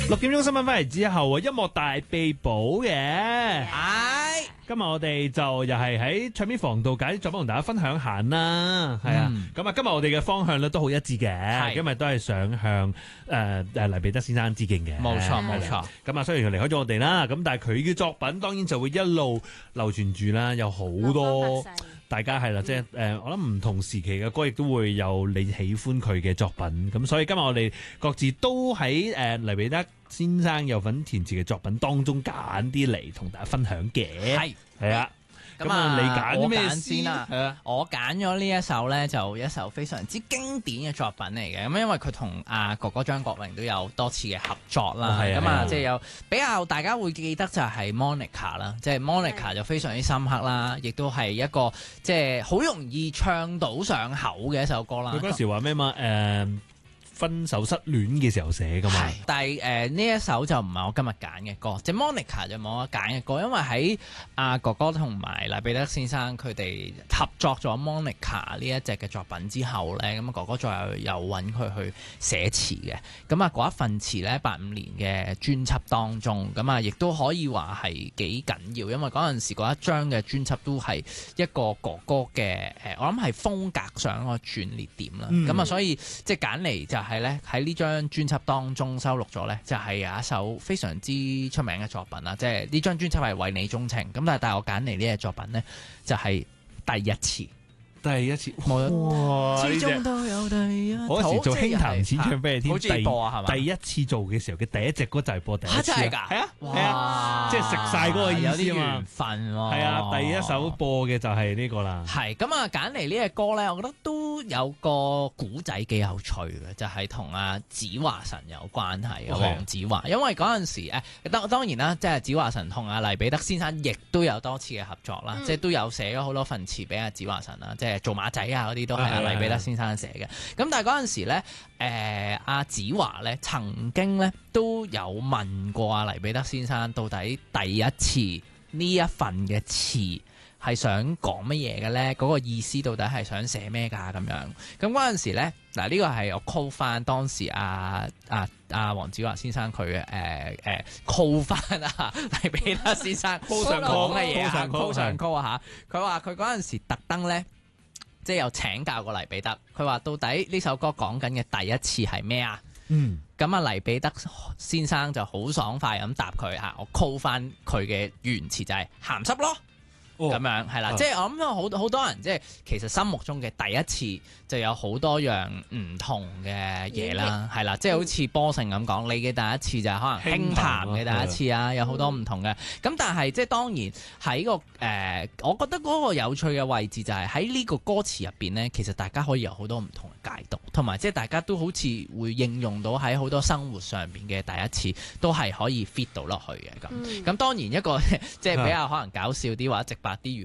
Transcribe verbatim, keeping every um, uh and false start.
六點鐘新聞翻嚟之後啊，音樂大秘寶嘅， 係今日我哋就又係喺唱片房度揀啲作品同大家分享下啦，係啊，咁啊今日我哋嘅方向咧都好一致嘅，今日都係想向誒誒黎彼得先生致敬嘅， 冇錯冇錯。 咁啊雖然佢離開咗我哋啦，咁但係佢嘅作品當然就會一路流傳住啦，有好多。大家係啦，即係誒，我諗唔同時期嘅歌亦都會有你喜歡佢嘅作品，咁所以今日我哋各自都喺誒黎彼得先生有份填詞嘅作品當中揀啲嚟同大家分享嘅，係係啊。咁啊，你揀啲咩先啦？係啊， 我揀咗呢一首咧，就一首非常之經典嘅作品嚟嘅。咁因為佢同阿哥哥張國榮都有多次嘅合作啦。咁啊，即係有比較大家會記得就係 Monica 啦，即係 Monica 就非常之深刻啦，亦都係一個即係好容易唱到上口嘅一首歌啦。 佢嗰時話咩嘛？誒。分手失戀嘅時候寫噶嘛， 但係誒呢一首就唔係我今日揀嘅歌，即係 Monica 就冇我揀嘅歌，因為喺阿哥哥同埋黎彼得先生佢哋合作咗 Monica 呢一隻嘅作品之後咧，咁哥哥再又又揾佢去寫詞嘅，咁啊嗰一份詞咧八五年嘅專輯當中，咁啊亦都可以話係幾緊要，因為嗰陣時嗰一張嘅專輯都係一個哥哥嘅誒，我諗係風格上一個轉捩點啦，咁啊、嗯、所以即係揀嚟就係咧喺呢張專輯當中收錄咗咧，就係有一首非常之出名嘅作品啦。即係呢張專輯係為你鍾情，咁但係但係我揀嚟呢個作品咧，就係第一次。 第一次， 哇！始終都有第一。 嗰時做輕彈演唱俾你聽， 好中意播啊，係嘛？ 第一次做嘅時候嘅第一隻歌就係播第一次， 真係㗎， 係啊，係啊，即係食晒嗰個意思啊嘛。 有啲緣分喎。係啊，第一首播嘅就係呢個啦。 係咁啊，揀嚟呢隻歌咧，我覺得都有個古仔幾有趣嘅，就係同阿子華神有關係嘅黃子華，因為嗰陣時誒，當當然啦，即係子華神同阿黎彼得先生亦都有多次嘅合作啦，即係都有寫咗好多份詞俾阿子華神啦，即係。做馬仔啊嗰啲都係阿黎彼得先生寫嘅，咁但係嗰陣時咧，誒阿子華咧曾經咧都有問過阿黎彼得先生，到底第一次呢一份嘅詞係想講乜嘢嘅咧？嗰、那個意思到底係想寫咩㗎咁樣？咁嗰陣時咧，嗱、這、呢個係我 call 翻當時阿阿阿黃子華先生佢嘅誒誒 call 翻啊黎彼得先生 call 上講嘅嘢啊 call 上 call 啊嚇，佢話佢嗰陣時特登咧。即係有請教過黎彼得，佢話到底呢首歌講緊嘅第一次係咩啊？嗯，咁啊黎彼得先生就好爽快咁答佢嚇，我 call 翻佢嘅原詞就係鹹濕咯，咁、哦、樣係啦，哦、即係我諗好好多人即係其實心目中嘅第一次就有好多樣唔同嘅嘢啦，係啦，即係好似波成咁講，你嘅第一次就係可能輕談嘅第一次啊，有好多唔同嘅，咁但係即係當然喺個誒、呃，我覺得嗰個有趣嘅位置就係喺呢個歌詞入邊呢，其實大家可以有好多唔同嘅解讀，同埋即係大家都好似會應用到喺好多生活上邊嘅第一次，都係可以 fit 到落去嘅咁。咁、嗯、當然一個即係比較可能搞笑啲或者直白啲，如